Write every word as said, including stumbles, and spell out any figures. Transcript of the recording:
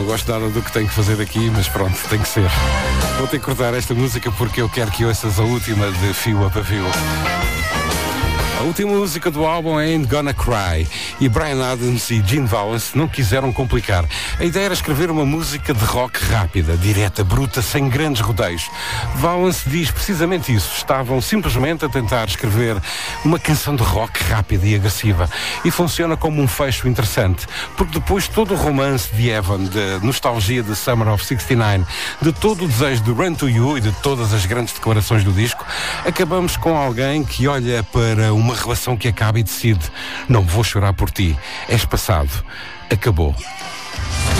gosto nada do que tenho que fazer aqui, mas pronto, tem que ser. Vou ter que cortar esta música porque eu quero que ouças a última de Fio a Pavio. A última música do álbum é Ain't Gonna Cry e Bryan Adams e Gene Valance não quiseram complicar. A ideia era escrever uma música de rock rápida, direta, bruta, sem grandes rodeios. Valance diz precisamente isso. Estavam simplesmente a tentar escrever uma canção de rock rápida e agressiva e funciona como um fecho interessante, porque depois todo o romance de Evan, de nostalgia de Summer of sessenta e nove, de todo o desejo de Run to You e de todas as grandes declarações do disco, acabamos com alguém que olha para uma relação que acaba e decide: não vou chorar por ti, és passado, acabou.